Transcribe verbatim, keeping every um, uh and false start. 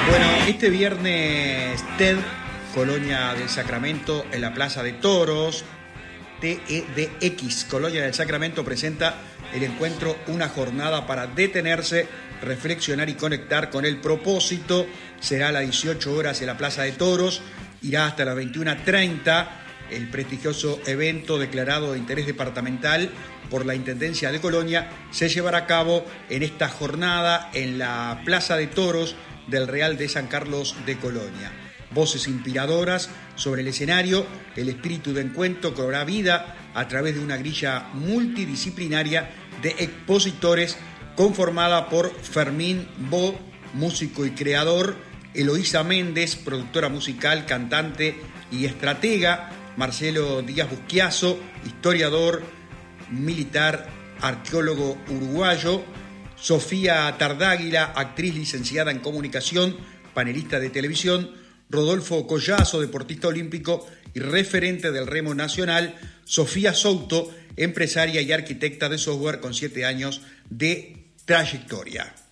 Bueno, este viernes T E D, Colonia del Sacramento, en la Plaza de Toros, T E D X, Colonia del Sacramento, presenta el encuentro Una Jornada para Detenerse, Reflexionar y Conectar con el Propósito. Será a las dieciocho horas en la Plaza de Toros, irá hasta las veintiuna treinta. El prestigioso evento declarado de interés departamental por la Intendencia de Colonia se llevará a cabo en esta jornada en la Plaza de Toros del Real de San Carlos de Colonia. Voces inspiradoras sobre el escenario, el espíritu de encuentro cobrará vida a través de una grilla multidisciplinaria de expositores conformada por Fermín Bo, músico y creador, Eloísa Méndez, productora musical, cantante y estratega, Marcelo Díaz Busquiazo, historiador, militar, arqueólogo uruguayo, Sofía Tardáguila, actriz licenciada en comunicación, panelista de televisión, Rodolfo Collazo, deportista olímpico y referente del remo nacional, Sofía Souto, empresaria y arquitecta de software con siete años de trayectoria.